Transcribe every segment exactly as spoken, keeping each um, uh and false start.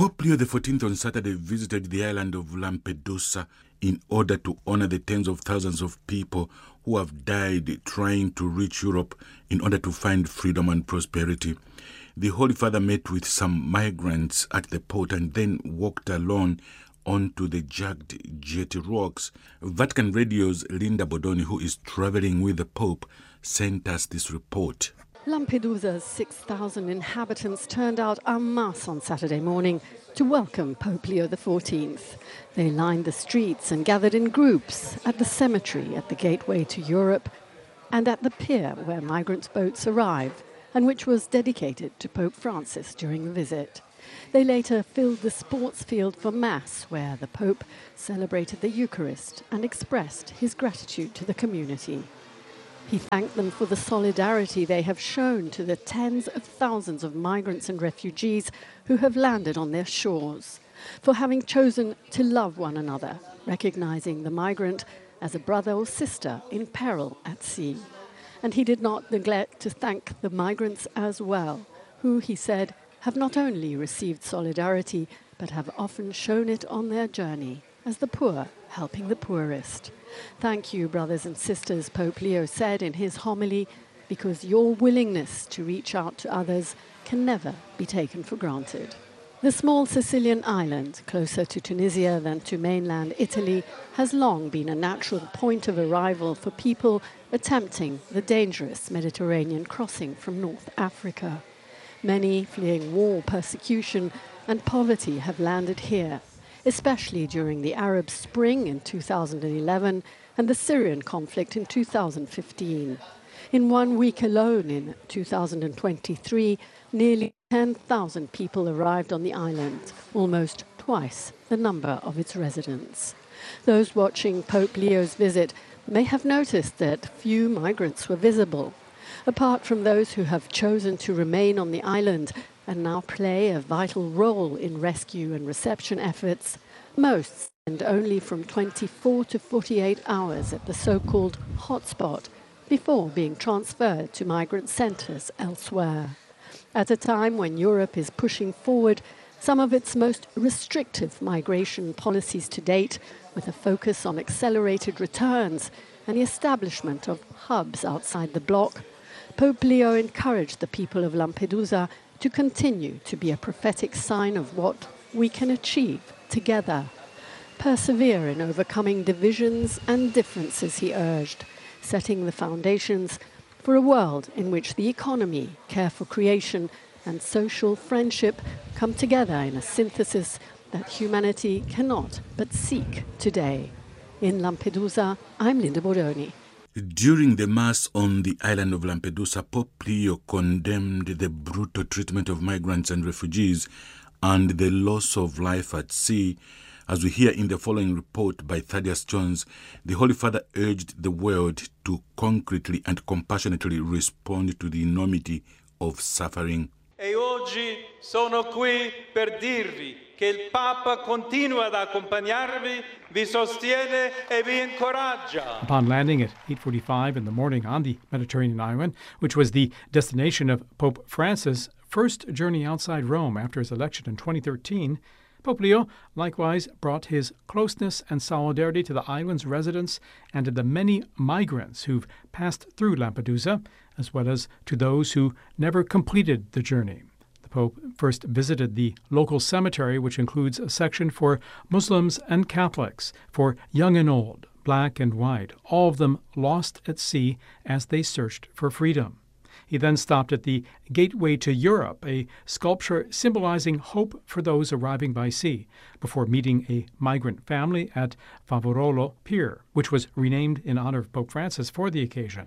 Pope Leo the fourteenth on Saturday visited the island of Lampedusa in order to honor the tens of thousands of people who have died trying to reach Europe in order to find freedom and prosperity. The Holy Father met with some migrants at the port and then walked alone onto the jagged jetty rocks. Vatican Radio's Linda Bodoni, who is traveling with the Pope, sent us this report. Lampedusa's six thousand inhabitants turned out en masse on Saturday morning to welcome Pope Leo the fourteenth. They lined the streets and gathered in groups at the cemetery at the gateway to Europe and at the pier where migrant boats arrive and which was dedicated to Pope Francis during the visit. They later filled the sports field for Mass, where the Pope celebrated the Eucharist and expressed his gratitude to the community. He thanked them for the solidarity they have shown to the tens of thousands of migrants and refugees who have landed on their shores, for having chosen to love one another, recognizing the migrant as a brother or sister in peril at sea. And he did not neglect to thank the migrants as well, who, he said, have not only received solidarity, but have often shown it on their journey, as the poor helping the poorest. Thank you, brothers and sisters, Pope Leo said in his homily, because your willingness to reach out to others can never be taken for granted. The small Sicilian island, closer to Tunisia than to mainland Italy, has long been a natural point of arrival for people attempting the dangerous Mediterranean crossing from North Africa. Many fleeing war, persecution, and poverty have landed here, especially during the Arab Spring in two thousand eleven and the Syrian conflict in two thousand fifteen. In one week alone in two thousand twenty-three, nearly ten thousand people arrived on the island, almost twice the number of its residents. Those watching Pope Leo's visit may have noticed that few migrants were visible. Apart from those who have chosen to remain on the island and now play a vital role in rescue and reception efforts, most spend only from twenty-four to forty-eight hours at the so-called hotspot before being transferred to migrant centres elsewhere. At a time when Europe is pushing forward some of its most restrictive migration policies to date, with a focus on accelerated returns and the establishment of hubs outside the bloc, Pope Leo encouraged the people of Lampedusa to continue to be a prophetic sign of what we can achieve together. Persevere in overcoming divisions and differences, he urged, setting the foundations for a world in which the economy, care for creation, and social friendship come together in a synthesis that humanity cannot but seek today. In Lampedusa, I'm Linda Bodoni. During the Mass on the island of Lampedusa, Pope Leo condemned the brutal treatment of migrants and refugees and the loss of life at sea. As we hear in the following report by Thaddeus Jones, the Holy Father urged the world to concretely and compassionately respond to the enormity of suffering. E oggi sono qui per dirvi che il Papa continua ad accompagnarvi, vi sostiene e vi incoraggia. Upon landing at eight forty-five in the morning on the Mediterranean island, which was the destination of Pope Francis' first journey outside Rome after his election in twenty thirteen, Pope Leo likewise brought his closeness and solidarity to the island's residents and to the many migrants who've passed through Lampedusa, as well as to those who never completed the journey. The Pope first visited the local cemetery, which includes a section for Muslims and Catholics, for young and old, black and white, all of them lost at sea as they searched for freedom. He then stopped at the Gateway to Europe, a sculpture symbolizing hope for those arriving by sea, before meeting a migrant family at Favorolo Pier, which was renamed in honor of Pope Francis for the occasion.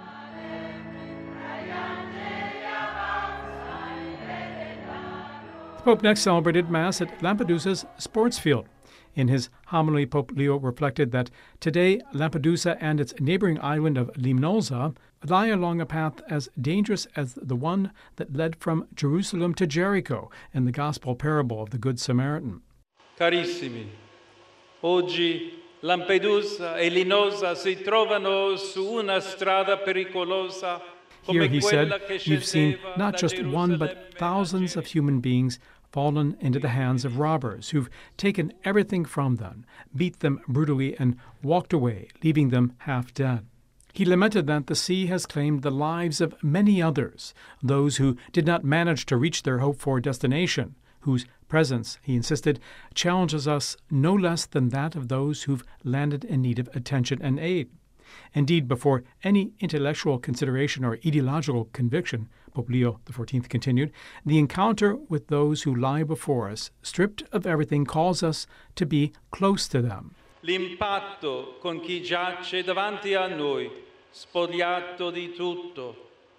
The Pope next celebrated Mass at Lampedusa's sports field. In his homily, Pope Leo reflected that today Lampedusa and its neighboring island of Limnosa lie along a path as dangerous as the one that led from Jerusalem to Jericho in the Gospel parable of the Good Samaritan. Carissimi, oggi Lampedusa e Linosa si trovano su una strada pericolosa. Here, he said, you've seen not just one but thousands of human beings fallen into the hands of robbers who've taken everything from them, beat them brutally, and walked away, leaving them half dead. He lamented that the sea has claimed the lives of many others, those who did not manage to reach their hoped-for destination, whose presence, he insisted, challenges us no less than that of those who've landed in need of attention and aid. Indeed, before any intellectual consideration or ideological conviction, Pope Leo the fourteenth continued, the encounter with those who lie before us, stripped of everything, calls us to be close to them. L'impatto con chi giace davanti a noi, spogliato di tutto,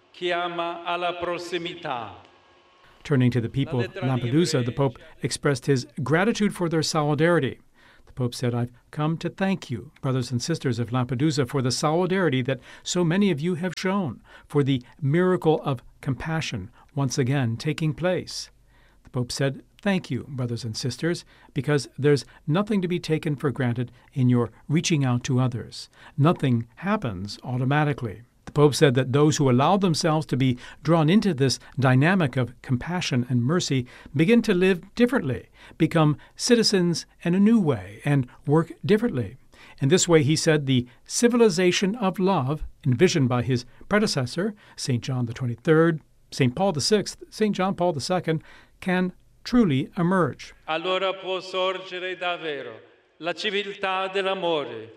chiama alla prossimità. Turning to the people of Lampedusa, the Pope expressed his gratitude for their solidarity. The Pope said, I've come to thank you, brothers and sisters of Lampedusa, for the solidarity that so many of you have shown, for the miracle of compassion once again taking place. The Pope said, thank you, brothers and sisters, because there's nothing to be taken for granted in your reaching out to others. Nothing happens automatically. The Pope said that those who allow themselves to be drawn into this dynamic of compassion and mercy begin to live differently, become citizens in a new way, and work differently. In this way, he said, the civilization of love, envisioned by his predecessor, Saint John the twenty-third, Saint Paul the sixth, Saint John Paul the second, can truly emerge. Allora può sorgere davvero la civiltà dell'amore.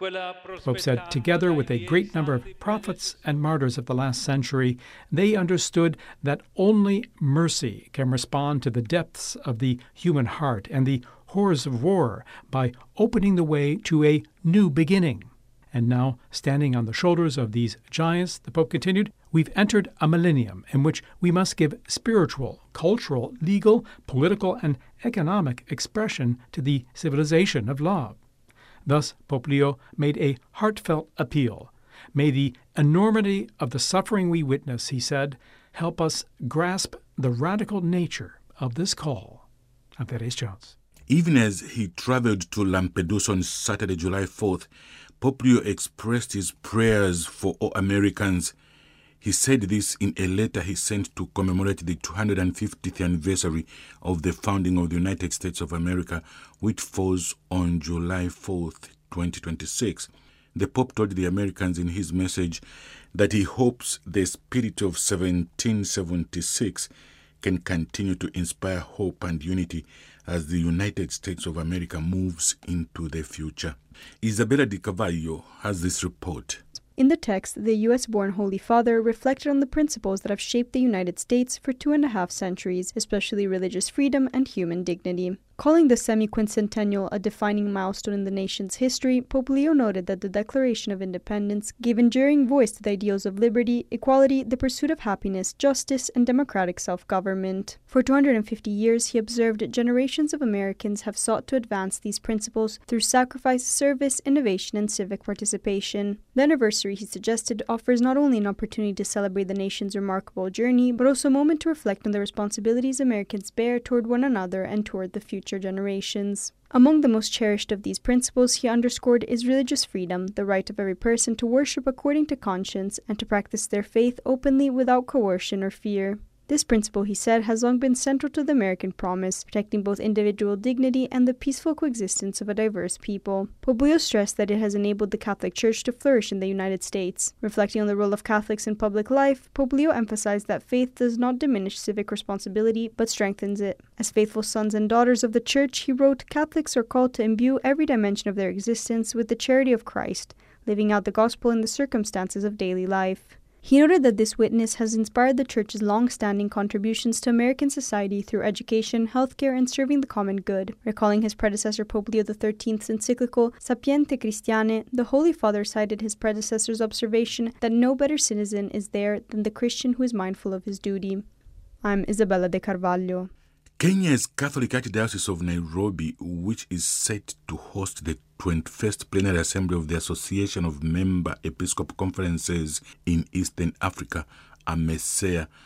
The Pope said, together with a great number of prophets and martyrs of the last century, they understood that only mercy can respond to the depths of the human heart and the horrors of war by opening the way to a new beginning. And now, standing on the shoulders of these giants, the Pope continued, we've entered a millennium in which we must give spiritual, cultural, legal, political, and economic expression to the civilization of love. Thus, Pope Leo made a heartfelt appeal. May the enormity of the suffering we witness, he said, help us grasp the radical nature of this call. I'm Therese Jones. Even as he traveled to Lampedusa on Saturday, July fourth, Pope Leo expressed his prayers for all Americans. He said this in a letter he sent to commemorate the two hundred fiftieth anniversary of the founding of the United States of America, which falls on July fourth, twenty twenty-six. The Pope told the Americans in his message that he hopes the spirit of seventeen seventy-six can continue to inspire hope and unity as the United States of America moves into the future. Isabella Di Cavallo has this report. In the text, the U S-born Holy Father reflected on the principles that have shaped the United States for two and a half centuries, especially religious freedom and human dignity. Calling the semi-quincentennial a defining milestone in the nation's history, Pope Leo noted that the Declaration of Independence gave enduring voice to the ideals of liberty, equality, the pursuit of happiness, justice, and democratic self-government. For two hundred fifty years, he observed, generations of Americans have sought to advance these principles through sacrifice, service, innovation, and civic participation. The anniversary, he suggested, offers not only an opportunity to celebrate the nation's remarkable journey, but also a moment to reflect on the responsibilities Americans bear toward one another and toward the future generations. Among the most cherished of these principles, he underscored, is religious freedom, the right of every person to worship according to conscience and to practice their faith openly without coercion or fear. This principle, he said, has long been central to the American promise, protecting both individual dignity and the peaceful coexistence of a diverse people. Pope Leo stressed that it has enabled the Catholic Church to flourish in the United States. Reflecting on the role of Catholics in public life, Pope Leo emphasized that faith does not diminish civic responsibility, but strengthens it. As faithful sons and daughters of the Church, he wrote, Catholics are called to imbue every dimension of their existence with the charity of Christ, living out the gospel in the circumstances of daily life. He noted that this witness has inspired the Church's long-standing contributions to American society through education, healthcare, and serving the common good. Recalling his predecessor Pope Leo the thirteenth's encyclical Sapiente Christiane, the Holy Father cited his predecessor's observation that no better citizen is there than the Christian who is mindful of his duty. I'm Isabella De Carvalho. Kenya's Catholic Archdiocese of Nairobi, which is set to host the twenty-first Plenary Assembly of the Association of Member Episcopal Conferences in Eastern Africa, AMESEA,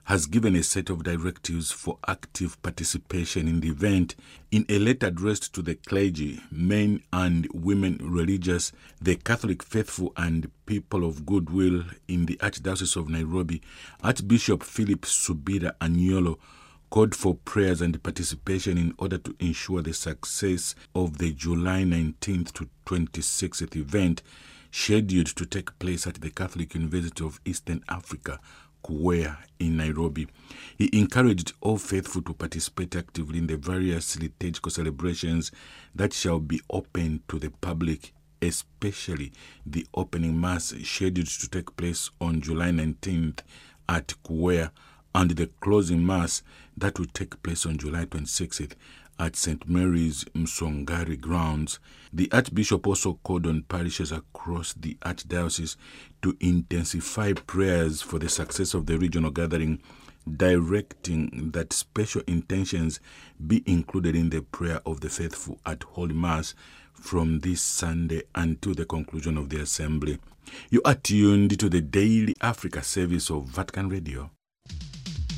has given a set of directives for active participation in the event. In a letter addressed to the clergy, men and women religious, the Catholic faithful and people of goodwill in the Archdiocese of Nairobi, Archbishop Philip Subira Anyolo called for prayers and participation in order to ensure the success of the July nineteenth to twenty-sixth event, scheduled to take place at the Catholic University of Eastern Africa, Kuwea, in Nairobi. He encouraged all faithful to participate actively in the various liturgical celebrations that shall be open to the public, especially the opening Mass scheduled to take place on July nineteenth at Kuwea, and the closing Mass that will take place on July twenty-sixth at Saint Mary's Msongari grounds. The Archbishop also called on parishes across the Archdiocese to intensify prayers for the success of the regional gathering, directing that special intentions be included in the prayer of the faithful at Holy Mass from this Sunday until the conclusion of the assembly. You are tuned to the Daily Africa service of Vatican Radio.